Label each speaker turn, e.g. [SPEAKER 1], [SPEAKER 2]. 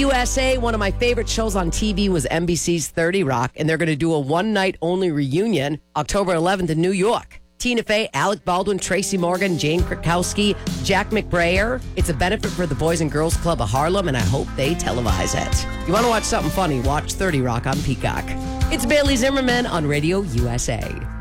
[SPEAKER 1] USA, one of my favorite shows on TV was NBC's 30 Rock, and they're going to do a one-night-only reunion October 11th in New York. Tina Fey, Alec Baldwin, Tracy Morgan, Jane Krakowski, Jack McBrayer. It's a benefit for the Boys and Girls Club of Harlem, and I hope they televise it. You want to watch something funny, watch 30 Rock on Peacock. It's Bailey Zimmerman on Radio USA.